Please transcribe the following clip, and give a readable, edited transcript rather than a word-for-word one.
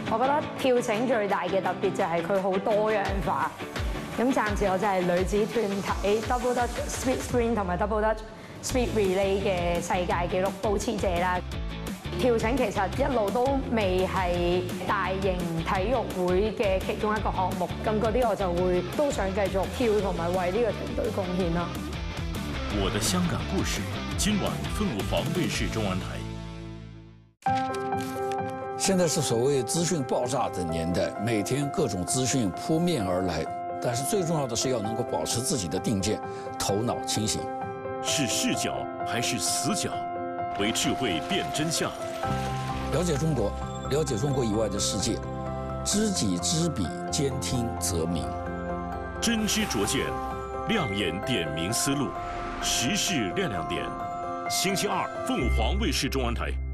我覺得跳繩最大嘅特別就係佢好多樣化。咁暫時我就係女子團體 Double Dutch Speed Sprint 同埋 Double Dutch Speed Relay 嘅世界紀錄保持者啦。跳繩其實一路都未係大型體育會嘅其中一個項目，咁嗰啲我就會都想繼續跳同埋為呢個團隊貢獻啦。 我的香港故事，今晚凤凰卫視中文台。 现在是所谓资讯爆炸的年代，每天各种资讯扑面而来，但是最重要的是要能够保持自己的定见，头脑清醒。 是视角还是死角？为智慧辨真相。 了解中国，了解中国以外的世界，知己知彼，兼听则明。 真知灼见，亮眼点明思路，时事亮亮点。星期二，凤凰卫视中文台。